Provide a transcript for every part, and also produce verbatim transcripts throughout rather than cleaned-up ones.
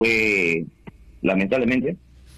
fue, lamentablemente.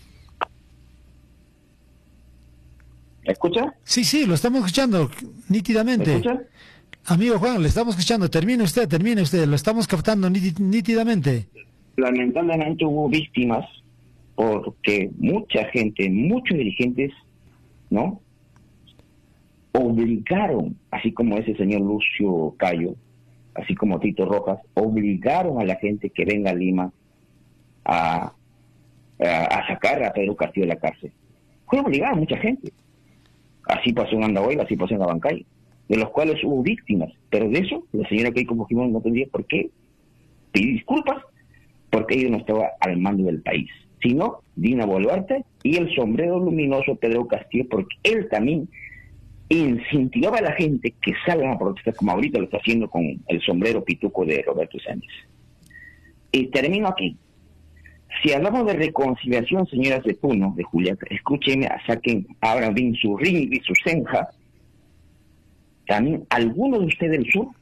¿Me escucha? Sí, sí, lo estamos escuchando nítidamente. ¿Me escucha? Amigo Juan, le estamos escuchando. Termine usted, termine usted. Lo estamos captando nítidamente. Lamentablemente hubo víctimas porque mucha gente, muchos dirigentes, ¿no?, obligaron, así como ese señor Lucio Cayo, así como Tito Rojas, obligaron a la gente que venga a Lima a, a, a sacar a Pedro Castillo de la cárcel. Fue obligada a mucha gente. Así pasó en Andahuayla, así pasó en Abancay, de los cuales hubo víctimas. Pero de eso, la señora Keiko Fujimori no tendría por qué pedir disculpas, porque ella no estaba al mando del país, sino Dina Boluarte y el sombrero luminoso Pedro Castillo, porque él también incentivaba a la gente que salgan a protestar, como ahorita lo está haciendo con el sombrero pituco de Roberto Sánchez. Y termino aquí. Si hablamos de reconciliación, señoras de Puno, de Juliaca, escúchenme, saquen, abran bien su ring y su senja. También algunos de ustedes del sur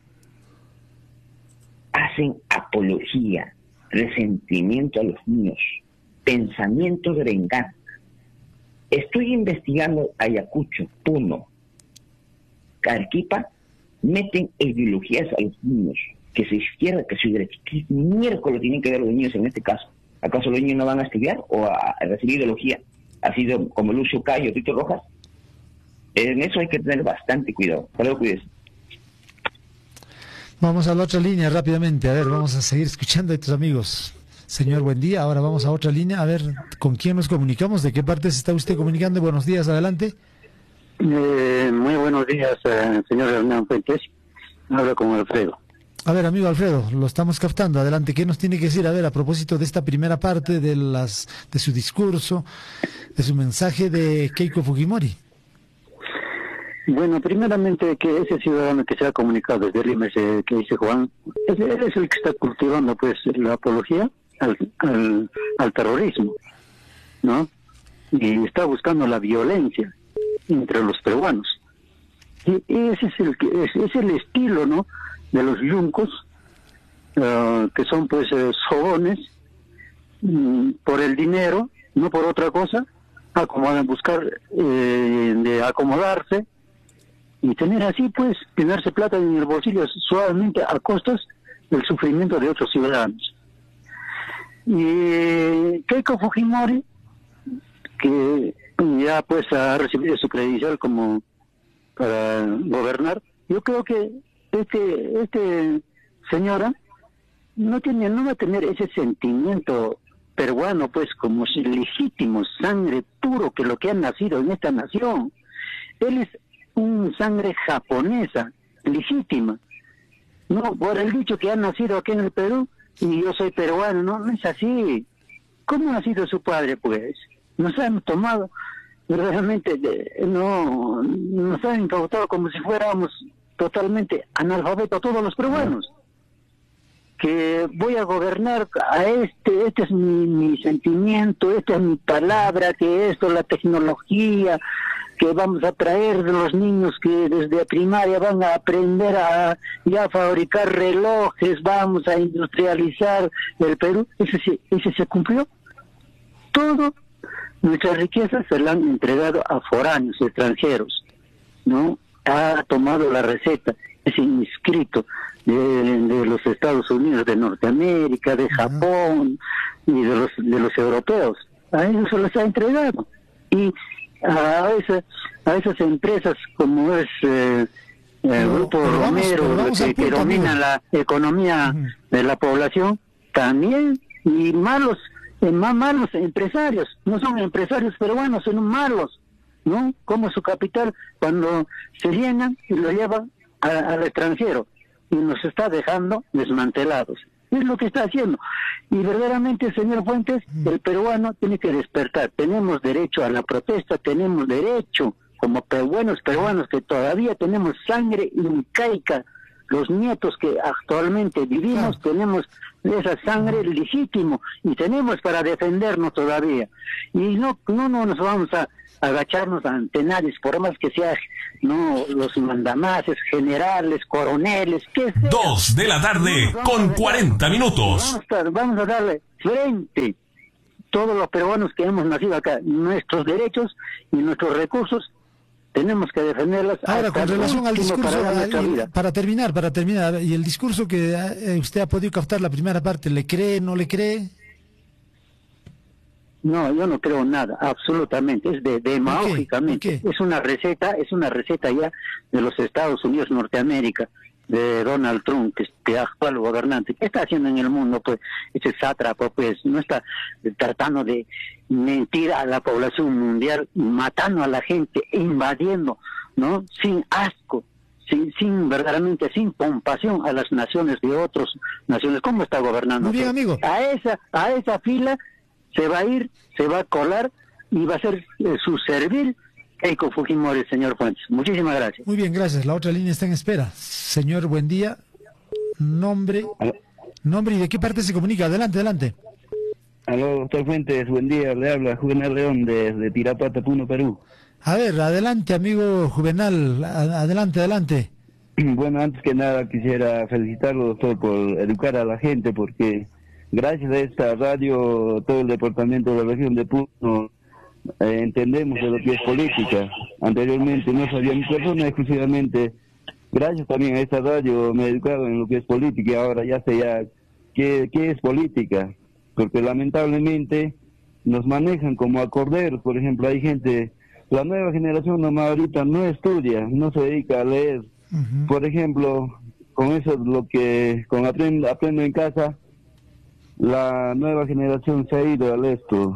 hacen apología, resentimiento a los niños, pensamientos de venganza. Estoy investigando Ayacucho, Puno, Arequipa, meten ideologías a los niños, que se izquierda, que se derecha. ¿Qué miércoles tienen que ver los niños en este caso? ¿Acaso los niños no van a estudiar o a, a recibir ideología? Así de, como Lucio Cayo, Tito Rojas. En eso hay que tener bastante cuidado. Hasta luego, cuídense. Vamos a la otra línea rápidamente. A ver, vamos a seguir escuchando a estos amigos. Señor, buen día. Ahora vamos a otra línea. A ver, ¿con quién nos comunicamos? ¿De qué parte se está usted comunicando? Buenos días, adelante. Eh, muy buenos días, eh, señor Hernán Fuentes. Hablo con Alfredo. A ver, amigo Alfredo, lo estamos captando. Adelante, ¿qué nos tiene que decir? A ver, a propósito de esta primera parte de las de su discurso, de su mensaje de Keiko Fujimori. Bueno, primeramente que ese ciudadano que se ha comunicado desde Lima, ese que dice Juan, es, es el que está cultivando pues la apología al, al, al terrorismo, ¿no? Y está buscando la violencia entre los peruanos. Y ese es el, es, es el estilo, ¿no?, de los yuncos, uh, que son pues eh, sobones, mm, por el dinero, no por otra cosa, acomodan, buscar eh, de acomodarse y tener así pues, tenerse plata en el bolsillo suavemente a costas del sufrimiento de otros ciudadanos. Y Keiko Fujimori, que ya pues ha recibido su credencial como para gobernar, yo creo que este este señora no tiene no va a tener ese sentimiento peruano pues como si legítimo, sangre puro, que lo que ha nacido en esta nación. Él es un sangre japonesa legítima, no por el dicho que ha nacido aquí en el Perú y yo soy peruano. No, no es así. ¿Cómo ha sido su padre pues? Nos han tomado realmente, no nos han incautado como si fuéramos totalmente analfabetos todos los peruanos. Que voy a gobernar a este, este es mi, mi sentimiento, esta es mi palabra, que esto, la tecnología, que vamos a traer de los niños que desde primaria van a aprender a ya fabricar relojes, vamos a industrializar el Perú. Ese se, ese se cumplió. Todo nuestras riquezas se la han entregado a foráneos, extranjeros, ¿no? Ha tomado la receta, es inscrito de, de los Estados Unidos, de Norteamérica, de Japón y de los de los europeos. A ellos se les ha entregado. Y a, esa, a esas empresas como es eh, el pero, Grupo pero Romero, vamos, que, que domina la economía uh-huh. de la población, también, y malos, eh, más malos empresarios, no son empresarios peruanos, sino malos, ¿no? Como su capital cuando se llenan y lo llevan a, al extranjero y nos está dejando desmantelados. Es lo que está haciendo. Y verdaderamente, señor Fuentes, el peruano tiene que despertar. Tenemos derecho a la protesta, tenemos derecho, como buenos peruanos que todavía tenemos sangre incaica, los nietos que actualmente vivimos, claro, tenemos esa sangre legítima y tenemos para defendernos todavía. Y no, no, no nos vamos a agacharnos ante nadie, por más que sea, no, los mandamases, generales, coroneles, que sea. Dos de la tarde no con cuarenta minutos. Vamos a, vamos a darle frente, todos los peruanos que hemos nacido acá, nuestros derechos y nuestros recursos, tenemos que defenderlos. Ahora, con relación al discurso, para, para terminar, para terminar, y el discurso que eh, usted ha podido captar la primera parte, ¿le cree, no le cree? No, yo no creo nada, absolutamente, es de, demagógicamente. ¿Por qué? Es una receta, es una receta ya de los Estados Unidos, Norteamérica, de Donald Trump, que es el actual gobernante. ¿Qué está haciendo en el mundo? Pues ese sátrapo, pues no está tratando de mentir a la población mundial, matando a la gente, invadiendo, ¿no? Sin asco, sin, sin verdaderamente, sin compasión a las naciones de otras naciones. ¿Cómo está gobernando? Muy bien, amigo. A esa, a esa fila se va a ir, se va a colar y va a ser eh, su servil Keiko Fujimori, señor Fuentes. Muchísimas gracias. Muy bien, gracias. La otra línea está en espera. Señor, buen día. Nombre, nombre y de qué parte se comunica. Adelante, adelante. Aló, doctor Fuentes, buen día. Le habla Juvenal León desde Tirapata, Puno, Perú. A ver, adelante, amigo Juvenal. Adelante, adelante. Bueno, antes que nada quisiera felicitarlo, doctor, por educar a la gente, porque gracias a esta radio, todo el departamento de la región de Puno, eh, entendemos de lo que es política. Anteriormente no sabía mi persona exclusivamente. Gracias también a esta radio me he educado en lo que es política y ahora ya sé ya qué, qué es política. Porque lamentablemente nos manejan como a corderos. Por ejemplo, hay gente, la nueva generación nomás ahorita no estudia, no se dedica a leer. Uh-huh. Por ejemplo, con eso lo que con aprendo, aprendo en casa, la nueva generación se ha ido al esto,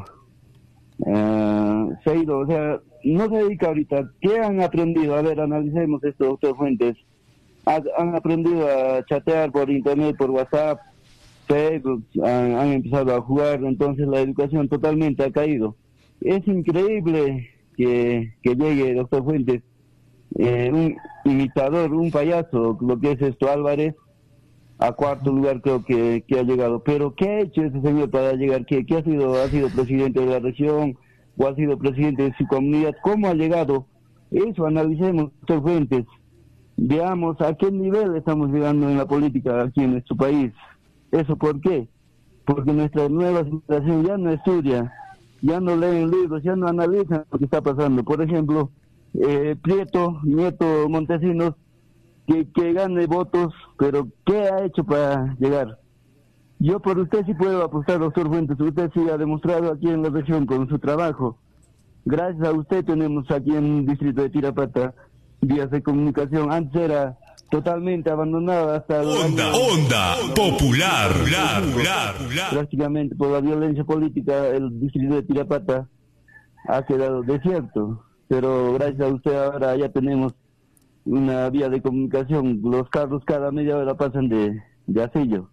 uh, se ha ido, o sea, no se dedica ahorita. ¿Qué han aprendido? A ver, analicemos esto, doctor Fuentes. Ha, han aprendido a chatear por internet, por WhatsApp, Facebook, han, han empezado a jugar, entonces la educación totalmente ha caído. Es increíble que, que llegue, doctor Fuentes, eh, un imitador, un payaso, lo que es esto, Álvarez, a cuarto lugar creo que, que ha llegado. Pero ¿qué ha hecho ese señor para llegar? ¿Qué, qué ha sido? ¿Ha sido presidente de la región o ha sido presidente de su comunidad? ¿Cómo ha llegado? Eso analicemos, doctor Fuentes. Veamos a qué nivel estamos llegando en la política aquí en nuestro país. ¿Eso por qué? Porque nuestra nueva generación ya no estudia, ya no leen libros, ya no analizan lo que está pasando. Por ejemplo, eh, Prieto, Nieto Montesinos, que, que gane votos, pero ¿qué ha hecho para llegar? Yo por usted sí puedo apostar, doctor Fuentes. Usted sí ha demostrado aquí en la región con su trabajo. Gracias a usted tenemos aquí en el distrito de Tirapata vías de comunicación. Antes era totalmente abandonada hasta onda, año, onda popular, popular, popular, prácticamente por la violencia política el distrito de Tirapata ha quedado desierto, pero gracias a usted ahora ya tenemos una vía de comunicación. Los carros cada media hora pasan de, de Asillo.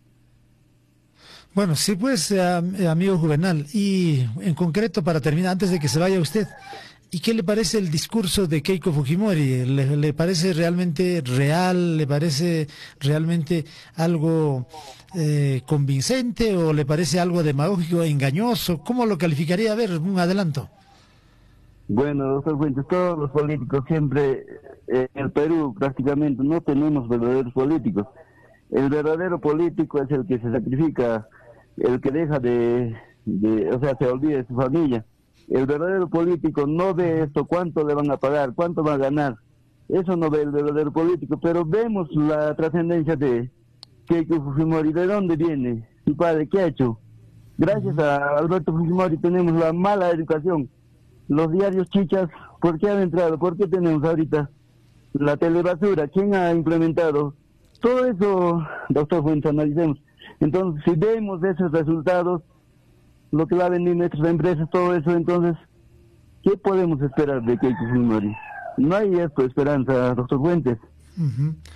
Bueno, sí pues, eh, amigo Juvenal, y en concreto para terminar, antes de que se vaya usted, ¿y qué le parece el discurso de Keiko Fujimori? ¿Le, le parece realmente real? ¿Le parece realmente algo eh, convincente? ¿O le parece algo demagógico, engañoso? ¿Cómo lo calificaría? A ver, un adelanto. Bueno, doctor Fuentes, todos los políticos siempre, eh, en el Perú prácticamente no tenemos verdaderos políticos. El verdadero político es el que se sacrifica, el que deja de, de o sea, se olvida de su familia. El verdadero político no ve esto, cuánto le van a pagar, cuánto va a ganar. Eso no ve el verdadero político, pero vemos la trascendencia de Keiko Fujimori. ¿De dónde viene? Su padre, ¿qué ha hecho? Gracias a Alberto Fujimori tenemos la mala educación. Los diarios chichas, ¿por qué han entrado? ¿Por qué tenemos ahorita la telebasura? ¿Quién ha implementado? Todo eso, doctor Fuentes, analicemos. Entonces, si vemos esos resultados, lo que va a venir nuestras empresas, todo eso, entonces, ¿qué podemos esperar de Keiko Fujimori? No hay esto, esperanza, doctor Fuentes. Uh-huh.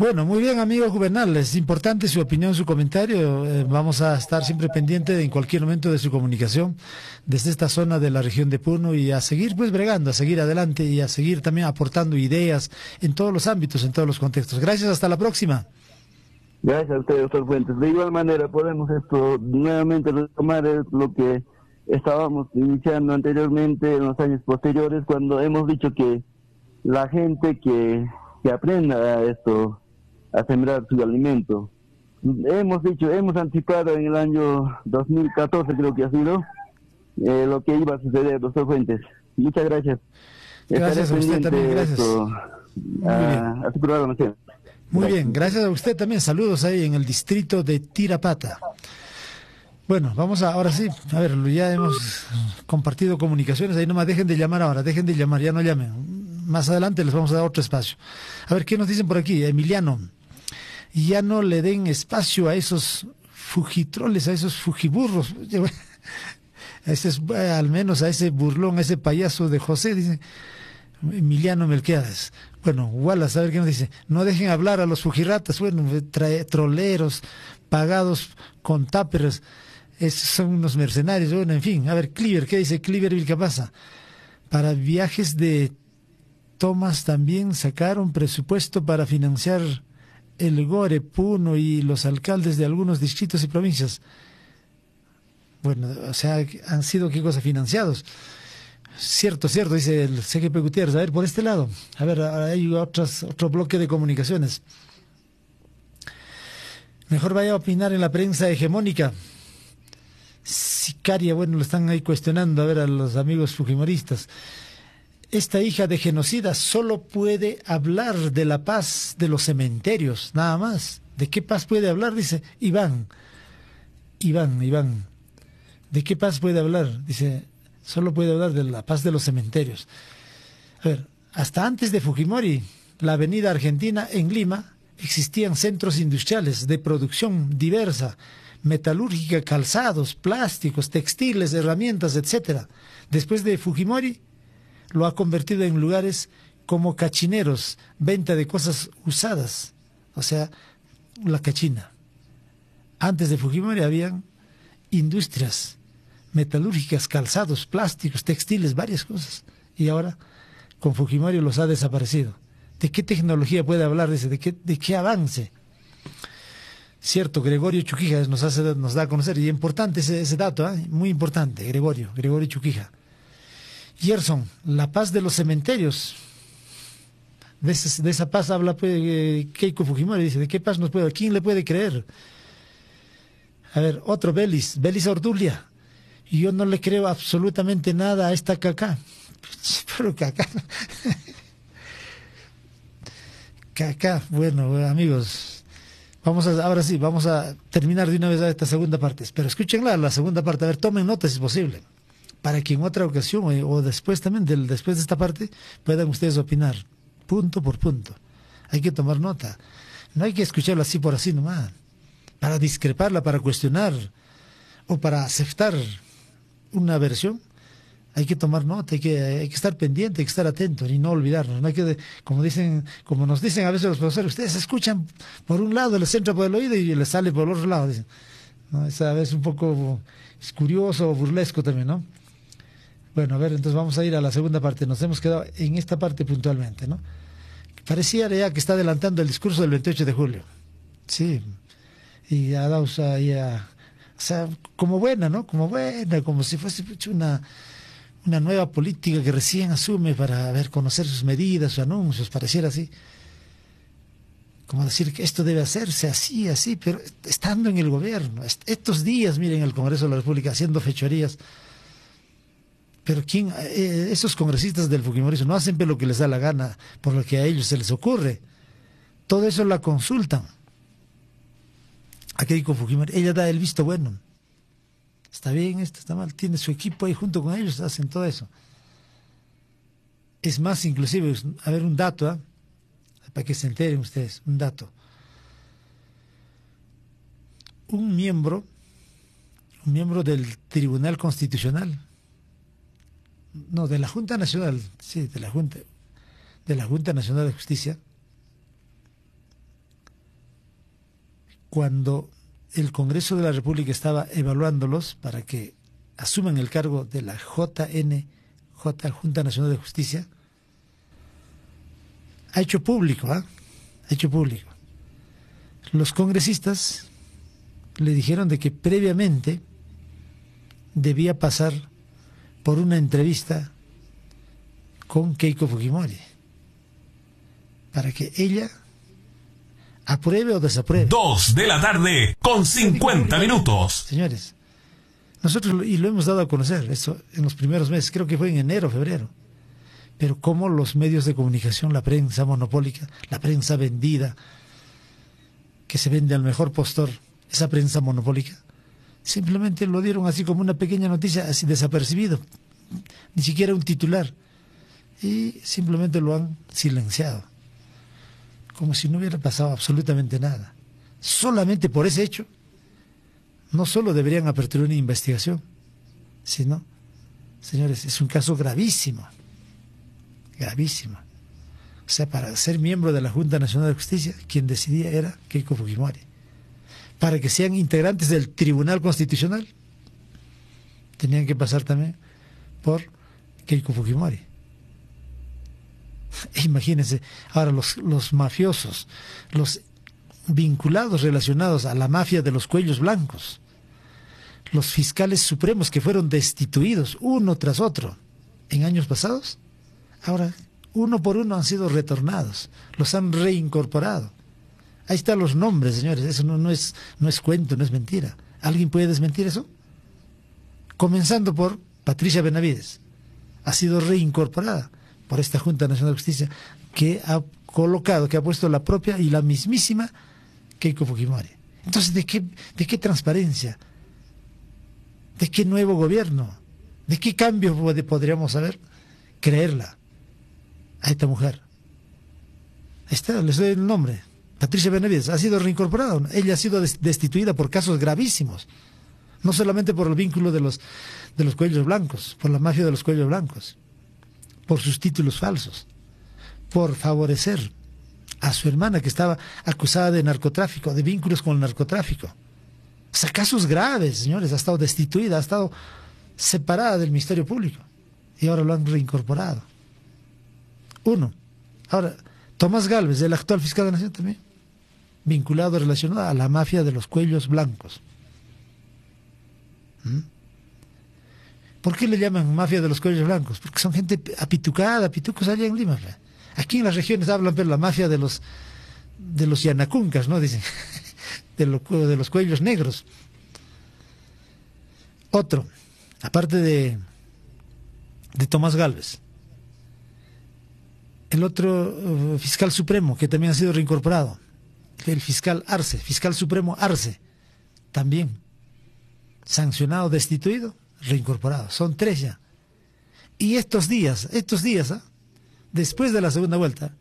Bueno, muy bien, amigo Juvenal, es importante su opinión, su comentario. Eh, vamos a estar siempre pendientes en cualquier momento de su comunicación desde esta zona de la región de Puno y a seguir pues bregando, a seguir adelante y a seguir también aportando ideas en todos los ámbitos, en todos los contextos. Gracias, hasta la próxima. Gracias a usted, doctor Fuentes. De igual manera podemos esto nuevamente retomar lo que estábamos iniciando anteriormente en los años posteriores, cuando hemos dicho que la gente que, que aprenda esto a sembrar su alimento. Hemos dicho, hemos anticipado en el año dos mil catorce, creo que ha sido, eh, lo que iba a suceder, doctor Fuentes. Muchas gracias. Gracias a usted también, gracias. Esto, a, a su programación. Muy bien, gracias a usted también. Saludos ahí en el distrito de Tirapata. Bueno, vamos a, ahora sí, a ver, ya hemos compartido comunicaciones, ahí nomás dejen de llamar ahora, dejen de llamar, ya no llamen. Más adelante les vamos a dar otro espacio. A ver, ¿qué nos dicen por aquí? Emiliano. Ya no le den espacio a esos fujitroles, a esos fujiburros. A ese, al menos a ese burlón, a ese payaso de José, dice Emiliano Melquiades. Bueno, Wallace, a ver qué nos dice. No dejen hablar a los fujiratas, bueno, trae, troleros, pagados con táperes. Esos son unos mercenarios, bueno, en fin. A ver, Cliver, ¿qué dice Cliver Vilcapasa? Para viajes de Tomás también sacaron presupuesto para financiar el Gore, Puno y los alcaldes de algunos distritos y provincias. Bueno, o sea, han sido qué cosa financiados. Cierto, cierto, dice el C G P Gutiérrez. A ver, por este lado. A ver, hay otras, otro bloque de comunicaciones. Mejor vaya a opinar en la prensa hegemónica. Sicaria, bueno, lo están ahí cuestionando, a ver, a los amigos fujimoristas. Esta hija de genocida solo puede hablar de la paz de los cementerios, nada más. ¿De qué paz puede hablar? Dice Iván. Iván, Iván. ¿De qué paz puede hablar? Dice, solo puede hablar de la paz de los cementerios. A ver, hasta antes de Fujimori, la avenida Argentina en Lima, existían centros industriales de producción diversa, metalúrgica, calzados, plásticos, textiles, herramientas, etcétera. Después de Fujimori, lo ha convertido en lugares como cachineros, venta de cosas usadas, o sea, la cachina. Antes de Fujimori habían industrias metalúrgicas, calzados, plásticos, textiles, varias cosas. Y ahora, con Fujimori los ha desaparecido. ¿De qué tecnología puede hablar? Dice, ¿de qué, de qué avance? Cierto, Gregorio Chuquija nos, hace, nos da a conocer, y importante ese, ese dato, ¿eh? Muy importante, Gregorio, Gregorio Chuquija. Gerson, la paz de los cementerios. De, ese, de esa paz habla pues, eh, Keiko Fujimori, dice, ¿de qué paz nos puede? ¿Quién le puede creer? A ver, otro Belis, Belis Ordulia. Y yo no le creo absolutamente nada a esta caca. Pero caca. Caca, bueno, amigos. Vamos a, ahora sí, vamos a terminar de una vez esta segunda parte. Pero escúchenla, la segunda parte. A ver, tomen nota si es posible. Para que en otra ocasión o después también, del, después de esta parte, puedan ustedes opinar, punto por punto. Hay que tomar nota. No hay que escucharlo así por así nomás. Para discreparla, para cuestionar o para aceptar una versión, hay que tomar nota, hay que, hay que estar pendiente, hay que estar atento y no olvidarnos. No hay que, como dicen, como nos dicen a veces los profesores, ustedes escuchan por un lado, les entra por el oído y les sale por el otro lado. Dicen, ¿no? Es a veces un poco es curioso o burlesco también, ¿no? Bueno, a ver, entonces vamos a ir a la segunda parte. Nos hemos quedado en esta parte puntualmente, ¿no? Parecía ya que está adelantando el discurso del veintiocho de julio. Sí. Y ha dado ahí a, o sea, como buena, ¿no? Como buena, como si fuese una, una nueva política que recién asume para ver, conocer sus medidas, sus anuncios, pareciera así. Como decir que esto debe hacerse así, así, pero estando en el gobierno. Estos días, miren, el Congreso de la República haciendo fechorías. Pero quién, eh, esos congresistas del Fujimorismo no hacen lo que les da la gana, por lo que a ellos se les ocurre. Todo eso la consultan. A Keiko Fujimori, ella da el visto bueno. Está bien, esto está mal, tiene su equipo ahí junto con ellos, hacen todo eso. Es más, inclusive, a ver un dato, ¿eh? Para que se enteren ustedes, un dato. Un miembro, un miembro del Tribunal Constitucional, no, de la Junta Nacional, sí, de la Junta, de la Junta Nacional de Justicia, cuando el Congreso de la República estaba evaluándolos para que asuman el cargo de la J N J, Junta Nacional de Justicia, ha hecho público, ¿eh? ha hecho público. Los congresistas le dijeron de que previamente debía pasar por una entrevista con Keiko Fujimori para que ella apruebe o desapruebe. Dos de la tarde con cincuenta minutos. Señores, nosotros, y lo hemos dado a conocer, eso en los primeros meses, creo que fue en enero, febrero, pero cómo los medios de comunicación, la prensa monopólica, la prensa vendida, que se vende al mejor postor, esa prensa monopólica, simplemente lo dieron así como una pequeña noticia, así desapercibido, ni siquiera un titular, y simplemente lo han silenciado, como si no hubiera pasado absolutamente nada. Solamente por ese hecho, no solo deberían aperturar una investigación, sino, señores, es un caso gravísimo, gravísimo. O sea, para ser miembro de la Junta Nacional de Justicia, quien decidía era Keiko Fujimori. Para que sean integrantes del Tribunal Constitucional, tenían que pasar también por Keiko Fujimori. Imagínense, ahora los, los mafiosos, los vinculados, relacionados a la mafia de los cuellos blancos, los fiscales supremos que fueron destituidos uno tras otro en años pasados, ahora uno por uno han sido retornados, los han reincorporado. Ahí están los nombres, señores, eso no, no, es, no es cuento, no es mentira. ¿Alguien puede desmentir eso? Comenzando por Patricia Benavides, ha sido reincorporada por esta Junta Nacional de Justicia que ha colocado, que ha puesto la propia y la mismísima Keiko Fujimori. Entonces, ¿de qué, de qué transparencia? ¿De qué nuevo gobierno? ¿De qué cambio podríamos saber? Creerla a esta mujer. Ahí está, les doy el nombre. Patricia Benavides ha sido reincorporada. Ella ha sido destituida por casos gravísimos. No solamente por el vínculo de los, de los cuellos blancos, por la mafia de los cuellos blancos, por sus títulos falsos, por favorecer a su hermana que estaba acusada de narcotráfico, de vínculos con el narcotráfico. O sea, casos graves, señores. Ha estado destituida, ha estado separada del Ministerio Público y ahora lo han reincorporado. Uno. Ahora, Tomás Gálvez, el actual fiscal de la Nación también, vinculado, relacionado a la mafia de los cuellos blancos. ¿Mm? ¿Por qué le llaman mafia de los cuellos blancos? Porque son gente apitucada, pitucos allá en Lima. Aquí en las regiones hablan, pero la mafia de los de los yanacuncas, ¿no? Dicen, de, lo, de los cuellos negros. Otro, aparte de, de Tomás Gálvez, el otro uh, fiscal supremo que también ha sido reincorporado, el fiscal Arce, fiscal supremo Arce, también sancionado, destituido, reincorporado. Son tres ya. Y estos días, estos días, ¿eh? después de la segunda vuelta,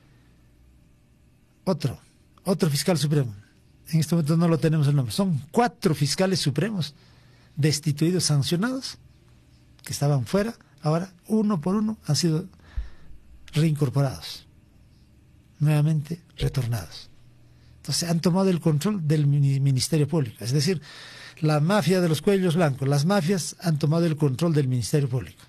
otro, otro fiscal supremo. En este momento no lo tenemos el nombre. Son cuatro fiscales supremos destituidos, sancionados, que estaban fuera, ahora uno por uno han sido reincorporados, nuevamente retornados. Entonces han tomado el control del Ministerio Público, es decir, la mafia de los cuellos blancos, las mafias han tomado el control del Ministerio Público.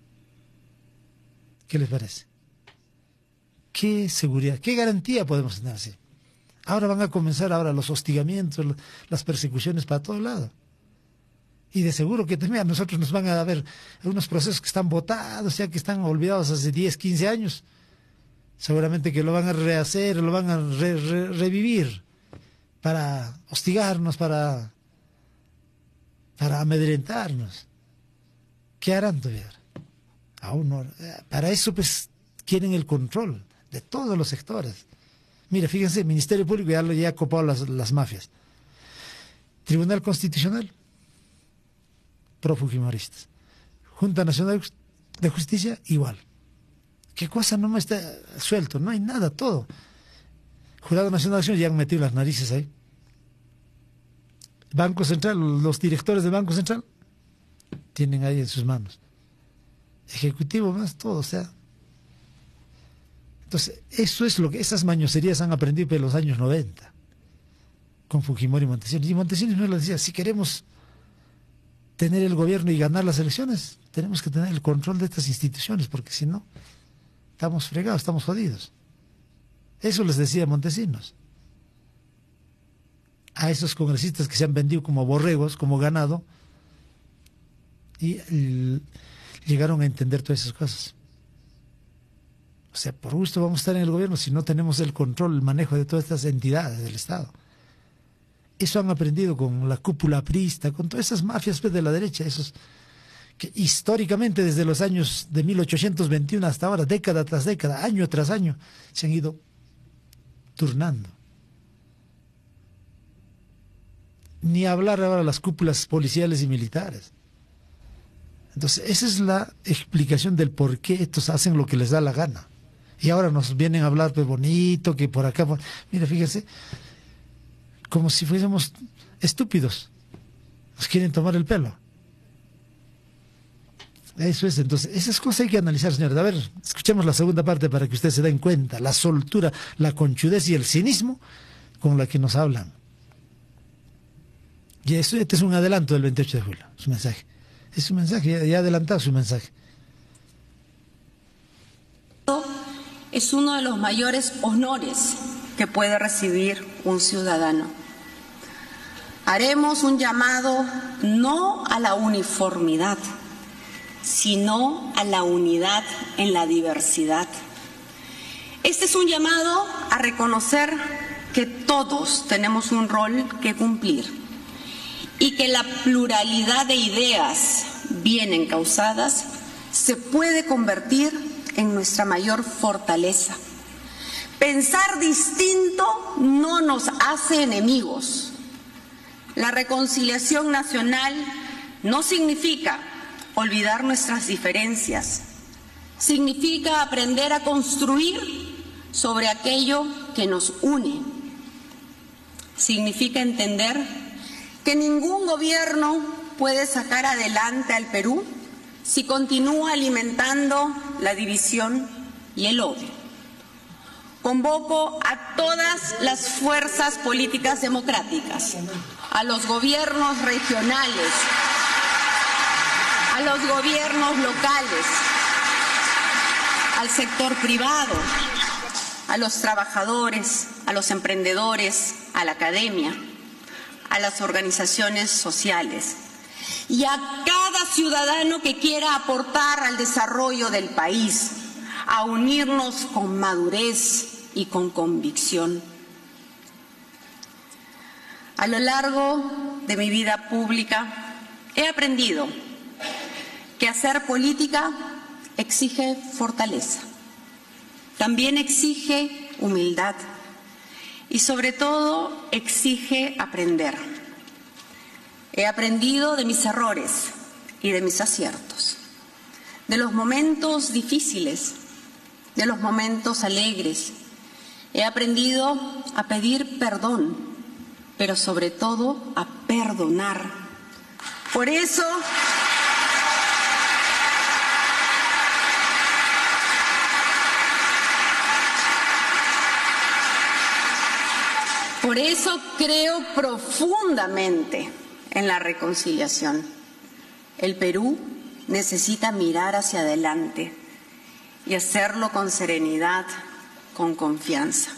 ¿Qué les parece? ¿Qué seguridad, qué garantía podemos tener así? Ahora van a comenzar ahora los hostigamientos, las persecuciones para todo lado. Y de seguro que también a nosotros nos van a ver unos procesos que están botados, ya que están olvidados hace diez, quince años. Seguramente que lo van a rehacer, lo van a re, re, revivir para hostigarnos, para, para amedrentarnos. ¿Qué harán todavía? Aún no. Para eso pues quieren el control de todos los sectores. Mira, fíjense, el Ministerio Público ya, ya ha copado las, las mafias. Tribunal Constitucional, pro-fujimoristas. Junta Nacional de Justicia, igual. ¿Qué cosa no me está suelto? No hay nada, todo. Jurado Nacional de Acción ya han metido las narices ahí. Banco Central, los directores del Banco Central tienen ahí en sus manos. Ejecutivo más, todo, o sea. Entonces, eso es lo que esas mañoserías han aprendido en los años noventa. con Fujimori y Montesinos. Y Montesinos nos lo decía, si queremos tener el gobierno y ganar las elecciones, tenemos que tener el control de estas instituciones, porque si no, estamos fregados, estamos jodidos. Eso les decía Montesinos a esos congresistas que se han vendido como borregos, como ganado, y el, llegaron a entender todas esas cosas. O sea, por gusto vamos a estar en el gobierno si no tenemos el control, el manejo de todas estas entidades del Estado. Eso han aprendido con la cúpula aprista, con todas esas mafias pues, de la derecha, esos que históricamente desde los años de mil ochocientos veintiuno hasta ahora, década tras década, año tras año, se han ido turnando. Ni hablar ahora de las cúpulas policiales y militares. Entonces, esa es la explicación del por qué estos hacen lo que les da la gana. Y ahora nos vienen a hablar pues bonito, que por acá... Por... Mira, fíjense, como si fuésemos estúpidos. Nos quieren tomar el pelo. Eso es, entonces, esas cosas hay que analizar, señores. A ver, escuchemos la segunda parte para que ustedes se den cuenta, la soltura, la conchudez y el cinismo con la que nos hablan. Y eso, este es un adelanto del veintiocho de julio, su mensaje. Es un mensaje, ya, ya adelantado su mensaje. Es uno de los mayores honores que puede recibir un ciudadano. Haremos un llamado no a la uniformidad, sino a la unidad en la diversidad. Este es un llamado a reconocer que todos tenemos un rol que cumplir y que la pluralidad de ideas bien encausadas se puede convertir en nuestra mayor fortaleza. Pensar distinto no nos hace enemigos. La reconciliación nacional no significa olvidar nuestras diferencias. Significa aprender a construir sobre aquello que nos une. Significa entender que ningún gobierno puede sacar adelante al Perú si continúa alimentando la división y el odio. Convoco a todas las fuerzas políticas democráticas, a los gobiernos regionales, a los gobiernos locales, al sector privado, a los trabajadores, a los emprendedores, a la academia, a las organizaciones sociales y a cada ciudadano que quiera aportar al desarrollo del país, a unirnos con madurez y con convicción. A lo largo de mi vida pública he aprendido que hacer política exige fortaleza, también exige humildad y sobre todo exige aprender. He aprendido de mis errores y de mis aciertos, de los momentos difíciles, de los momentos alegres. He aprendido a pedir perdón, pero sobre todo a perdonar. Por eso, por eso creo profundamente en la reconciliación. El Perú necesita mirar hacia adelante y hacerlo con serenidad, con confianza.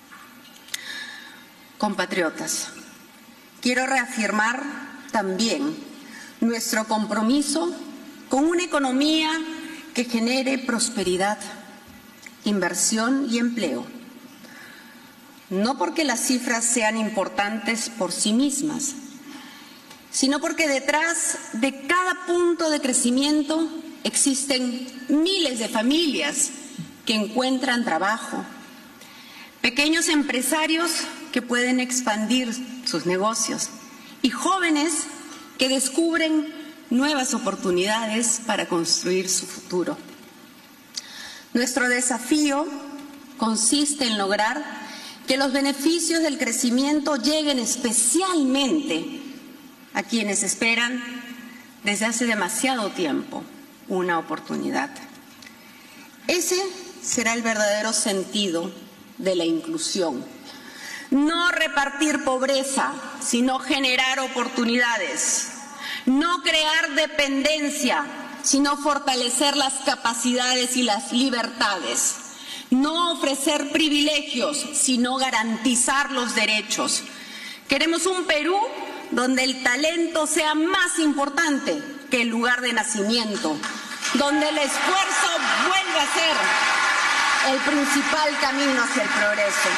Compatriotas, quiero reafirmar también nuestro compromiso con una economía que genere prosperidad, inversión y empleo. No porque las cifras sean importantes por sí mismas, sino porque detrás de cada punto de crecimiento existen miles de familias que encuentran trabajo, pequeños empresarios que pueden expandir sus negocios y jóvenes que descubren nuevas oportunidades para construir su futuro. Nuestro desafío consiste en lograr que los beneficios del crecimiento lleguen especialmente a quienes esperan desde hace demasiado tiempo una oportunidad. Ese será el verdadero sentido de la inclusión. No repartir pobreza, sino generar oportunidades. No crear dependencia, sino fortalecer las capacidades y las libertades. No ofrecer privilegios, sino garantizar los derechos. Queremos un Perú donde el talento sea más importante que el lugar de nacimiento, donde el esfuerzo vuelva a ser el principal camino hacia el progreso.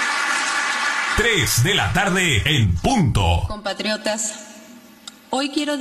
Tres de la tarde en punto. Compatriotas, hoy quiero